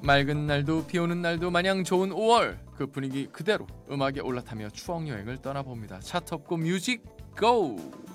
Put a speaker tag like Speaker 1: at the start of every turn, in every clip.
Speaker 1: 맑은 날도 비 오는 날도 마냥 좋은 5월, 그 분위기 그대로 음악에 올라타며 추억 여행을 떠나봅니다. 차트 없고 뮤직 고!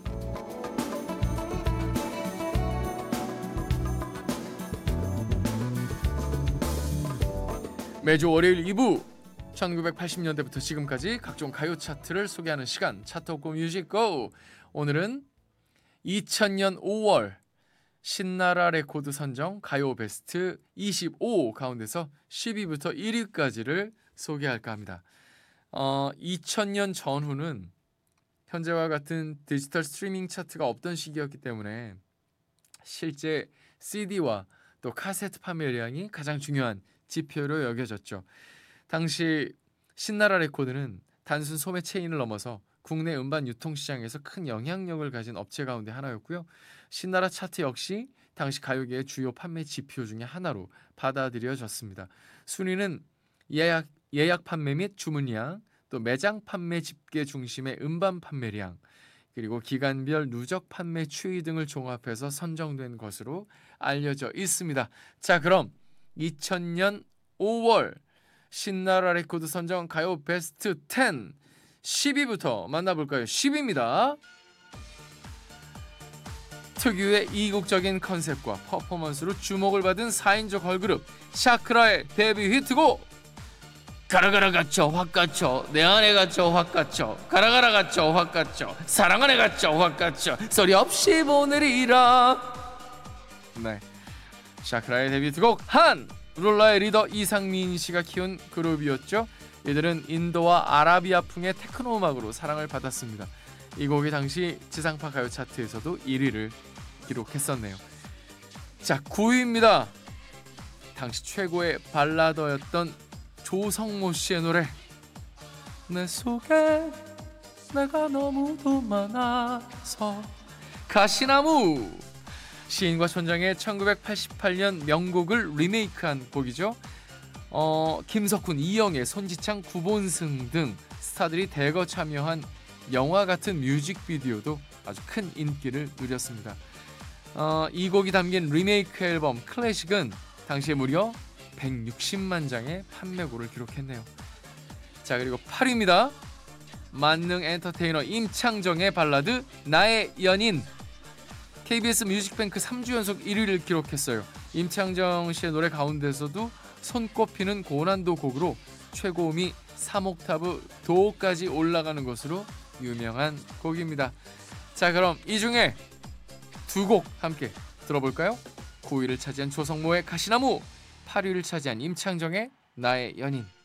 Speaker 1: 매주 월요일 2부 1980년대부터 지금까지 각종 가요 차트를 소개하는 시간, 차트 없고 뮤직 고! 오늘은 2000년 5월 신나라 레코드 선정 가요 베스트 25 가운데서 10위부터 1위까지를 소개할까 합니다. 2000년 전후는 현재와 같은 디지털 스트리밍 차트가 없던 시기였기 때문에 실제 CD와 또 카세트 판매량이 가장 중요한 지표로 여겨졌죠. 당시 신나라 레코드는 단순 소매 체인을 넘어서 국내 음반 유통시장에서 큰 영향력을 가진 업체 가운데 하나였고요. 신나라 차트 역시 당시 가요계의 주요 판매 지표 중에 하나로 받아들여졌습니다. 순위는 예약 판매 및 주문량, 또 매장 판매 집계 중심의 음반 판매량, 그리고 기간별 누적 판매 추이 등을 종합해서 선정된 것으로 알려져 있습니다. 자, 그럼 2000년 5월 신나라 레코드 선정 가요 베스트 10 10위부터 만나볼까요? 10위입니다. 특유의 이국적인 컨셉과 퍼포먼스로 주목을 받은 4인조 걸그룹 샤크라의 데뷔 히트곡 가라가라 갇혀 확 갇혀 내 안에 갇혀 확 갇혀 가라가라 갇혀 확 갇혀 사랑 안에 갇혀 확 갇혀 소리 없이 보내리라. 네, 샤크라의 데뷔 히트곡 한! 룰라의 리더 이상민 씨가 키운 그룹이었죠. 이들은 인도와 아라비아풍의 테크노 음악으로 사랑을 받았습니다. 이 곡이 당시 지상파 가요 차트에서도 1위를 기록했었네요. 자, 9위입니다. 당시 최고의 발라더였던 조성모 씨의 노래 내 속에 내가 너무도 많아서. 가시나무, 시인과 촌장의 1988년 명곡을 리메이크한 곡이죠. 김석훈, 이영애, 손지창, 구본승 등 스타들이 대거 참여한 영화 같은 뮤직비디오도 아주 큰 인기를 누렸습니다. 이 곡이 담긴 리메이크 앨범 클래식은 당시에 무려 160만 장의 판매고를 기록했네요. 자, 그리고 8위입니다. 만능 엔터테이너 임창정의 발라드 나의 연인. KBS 뮤직뱅크 3주 연속 1위를 기록했어요. 임창정 씨의 노래 가운데서도 손꼽히는 고난도 곡으로 최고음이 3옥타브 도까지 올라가는 것으로 유명한 곡입니다. 자, 그럼 이 중에 두 곡 함께 들어볼까요? 9위를 차지한 조성모의 가시나무, 8위를 차지한 임창정의 나의 연인.